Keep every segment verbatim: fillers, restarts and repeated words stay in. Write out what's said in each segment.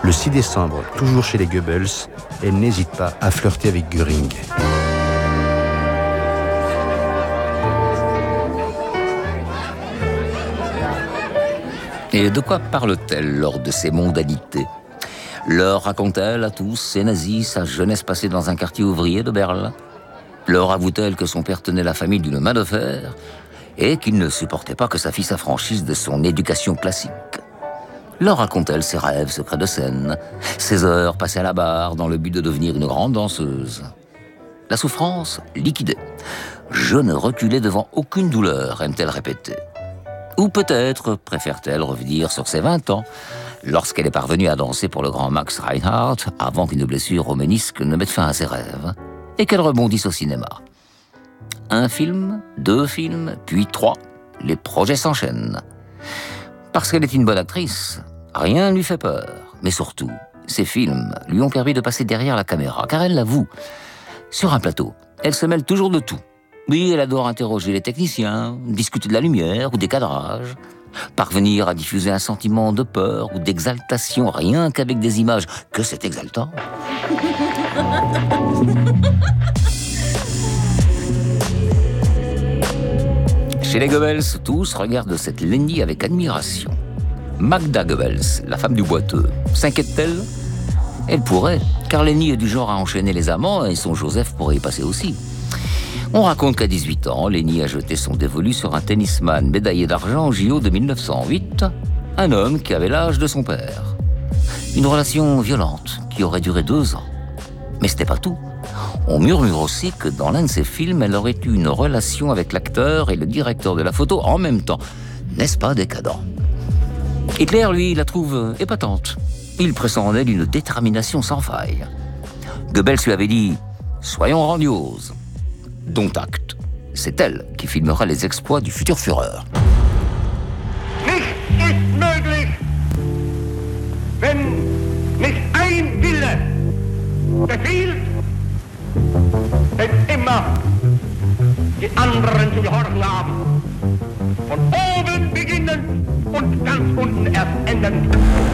Le six décembre, toujours chez les Goebbels, elle n'hésite pas à flirter avec Göring. Et de quoi parle-t-elle lors de ces mondanités? Leur raconte-t-elle à tous ces nazis sa jeunesse passée dans un quartier ouvrier de Berlin? Leur avoue-t-elle que son père tenait la famille d'une main de fer et qu'il ne supportait pas que sa fille s'affranchisse de son éducation classique? Leur raconte-t-elle ses rêves secrets de scène, ses heures passées à la barre dans le but de devenir une grande danseuse? La souffrance liquidée. Je ne reculais devant aucune douleur, aime-t-elle répéter. Ou peut-être préfère-t-elle revenir sur ses vingt ans, lorsqu'elle est parvenue à danser pour le grand Max Reinhardt, avant qu'une blessure au ménisque ne mette fin à ses rêves, et qu'elle rebondisse au cinéma. Un film, deux films, puis trois, les projets s'enchaînent. Parce qu'elle est une bonne actrice, rien ne lui fait peur. Mais surtout, ces films lui ont permis de passer derrière la caméra, car elle l'avoue. Sur un plateau, elle se mêle toujours de tout. Oui, elle adore interroger les techniciens, discuter de la lumière ou des cadrages, parvenir à diffuser un sentiment de peur ou d'exaltation rien qu'avec des images. Que c'est exaltant! Chez les Goebbels, tous regardent cette Leni avec admiration. Magda Goebbels, la femme du boiteux, s'inquiète-t-elle? Elle pourrait, car Leni est du genre à enchaîner les amants et son Joseph pourrait y passer aussi. On raconte qu'à dix-huit ans, Leni a jeté son dévolu sur un tennisman médaillé d'argent au J O de mille neuf cent huit, un homme qui avait l'âge de son père. Une relation violente qui aurait duré deux ans. Mais ce n'est pas tout. On murmure aussi que dans l'un de ses films, elle aurait eu une relation avec l'acteur et le directeur de la photo en même temps. N'est-ce pas décadent? Hitler, lui, la trouve épatante. Il pressent en elle une détermination sans faille. Goebbels lui avait dit « Soyons grandioses ». Dont acte. C'est elle qui filmera les exploits du futur Führer. Nichts ist möglich, wenn nicht ein Wille befiehlt, denn immer die anderen zu gehorchen haben. Von oben beginnen und ganz unten erst enden.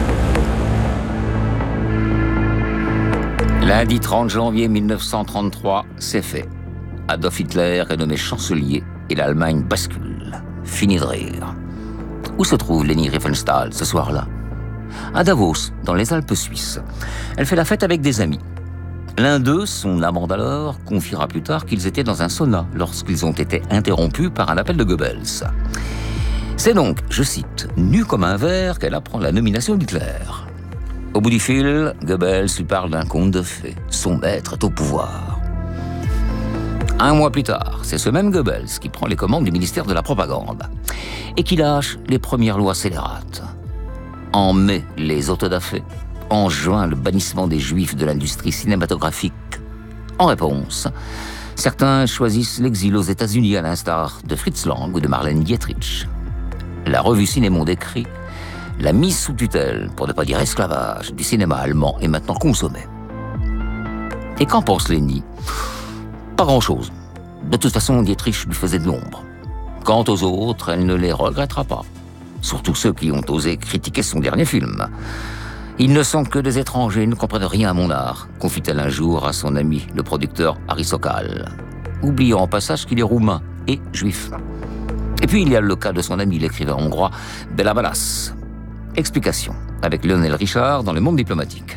Lundi trente janvier mille neuf cent trente-trois, c'est fait. Adolf Hitler est nommé chancelier et l'Allemagne bascule. Fini de rire. Où se trouve Leni Riefenstahl ce soir-là? À Davos, dans les Alpes suisses. Elle fait la fête avec des amis. L'un d'eux, son amant d'alors, confiera plus tard qu'ils étaient dans un sauna lorsqu'ils ont été interrompus par un appel de Goebbels. C'est donc, je cite, nu comme un verre qu'elle apprend la nomination d'Hitler. Au bout du fil, Goebbels lui parle d'un conte de fées. Son maître est au pouvoir. Un mois plus tard, c'est ce même Goebbels qui prend les commandes du ministère de la Propagande et qui lâche les premières lois scélérates. En mai, les autodafés. En juin, le bannissement des Juifs de l'industrie cinématographique. En réponse, certains choisissent l'exil aux États-Unis à l'instar de Fritz Lang ou de Marlène Dietrich. La revue Cinémonde écrit « La mise sous tutelle, pour ne pas dire esclavage, du cinéma allemand est maintenant consommée. » Et qu'en pense Leni? Pas grand-chose. De toute façon, Dietrich lui faisait de l'ombre. Quant aux autres, elle ne les regrettera pas. Surtout ceux qui ont osé critiquer son dernier film. Ils ne sont que des étrangers, ils ne comprennent rien à mon art, confie-t-elle un jour à son ami, le producteur Harry Sokal, oubliant en passage qu'il est roumain et juif. Et puis il y a le cas de son ami, l'écrivain hongrois Béla Balázs. Explication, avec Lionel Richard dans Le Monde diplomatique.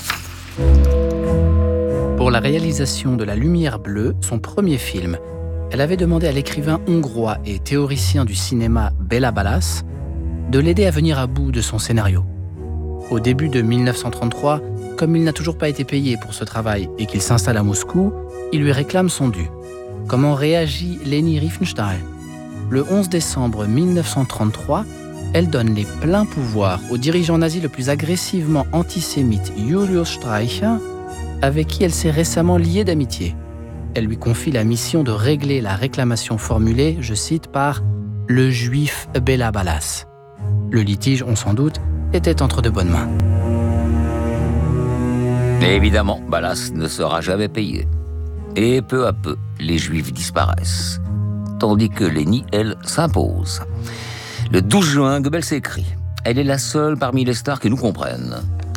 Pour la réalisation de La Lumière bleue, son premier film, elle avait demandé à l'écrivain hongrois et théoricien du cinéma Béla Balázs de l'aider à venir à bout de son scénario. Au début de mille neuf cent trente-trois, comme il n'a toujours pas été payé pour ce travail et qu'il s'installe à Moscou, il lui réclame son dû. Comment réagit Leni Riefenstahl? Le onze décembre mille neuf cent trente-trois, elle donne les pleins pouvoirs au dirigeant nazi le plus agressivement antisémite Julius Streicher, avec qui elle s'est récemment liée d'amitié. Elle lui confie la mission de régler la réclamation formulée, je cite, par « le juif Béla Balázs ». Le litige, on s'en doute, était entre de bonnes mains. Mais évidemment, Balázs ne sera jamais payé. Et peu à peu, les Juifs disparaissent. Tandis que Leni, elle, s'impose. Le douze juin, Goebbels écrit « Elle est la seule parmi les stars qui nous comprennent.